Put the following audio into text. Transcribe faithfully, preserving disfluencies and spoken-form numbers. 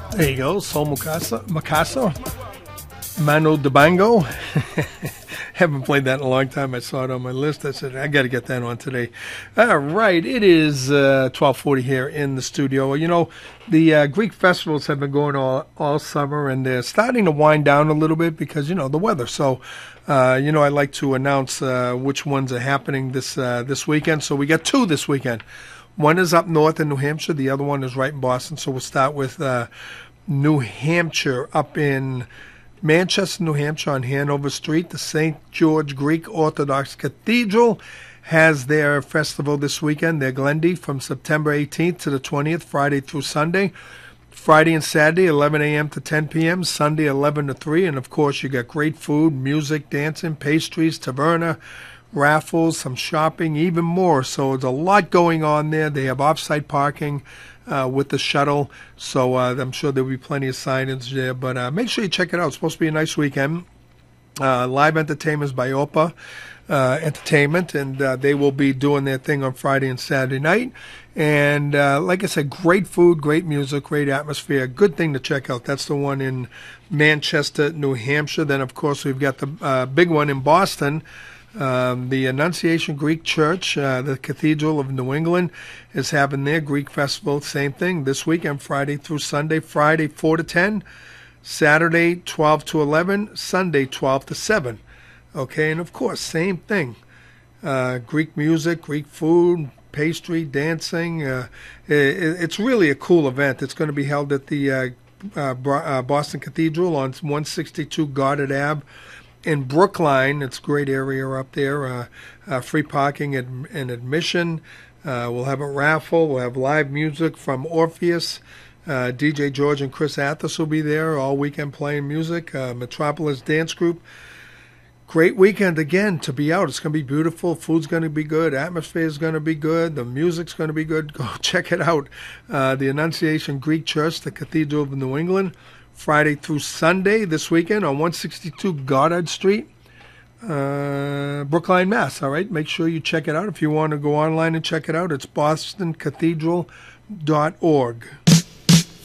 There you go, Sol Mukasa, Makasso, Mano Dibango. Haven't played that in a long time. I saw it on my list. I said, I got to get that on today. All right, it is uh, twelve forty here in the studio. You know, the uh, Greek festivals have been going all, all summer, and they're starting to wind down a little bit because, you know, the weather. So, uh, you know, I like to announce uh, which ones are happening this uh, this weekend. So we got two this weekend. One is up north in New Hampshire. The other one is right in Boston. So we'll start with uh, New Hampshire, up in Manchester, New Hampshire, on Hanover Street. The Saint George Greek Orthodox Cathedral has their festival this weekend, their Glendy, from September eighteenth to the twentieth, Friday through Sunday. Friday and Saturday, eleven a.m. to ten p.m., Sunday, eleven to three. And, of course, you got great food, music, dancing, pastries, taverna, raffles, some shopping, even more. So there's a lot going on there. They have off-site parking uh, with the shuttle, so uh, I'm sure there'll be plenty of signage there. But uh, make sure you check it out. It's supposed to be a nice weekend. Uh, live entertainment is by Opa uh, Entertainment, and uh, they will be doing their thing on Friday and Saturday night. And uh, like I said, great food, great music, great atmosphere. Good thing to check out. That's the one in Manchester, New Hampshire. Then, of course, we've got the uh, big one in Boston. Um, the Annunciation Greek Church, uh, the Cathedral of New England, is having their Greek festival. Same thing this weekend, Friday through Sunday. Friday four to ten, Saturday twelve to eleven, Sunday twelve to seven. Okay, and of course, same thing. Uh, Greek music, Greek food, pastry, dancing. Uh, it, it's really a cool event. It's going to be held at the uh, uh, Boston Cathedral on one sixty-two Goddard Avenue. In Brookline. It's a great area up there. Uh, uh, free parking and, and admission. Uh, we'll have a raffle. We'll have live music from Orpheus. Uh, D J George and Chris Athos will be there all weekend playing music. Uh, Metropolis Dance Group. Great weekend again to be out. It's going to be beautiful. Food's going to be good. Atmosphere is going to be good. The music's going to be good. Go check it out. Uh, the Annunciation Greek Church, the Cathedral of New England. Friday through Sunday this weekend on one sixty-two Goddard Street, uh, Brookline, Mass. All right, make sure you check it out. If you want to go online and check it out, it's boston cathedral dot org.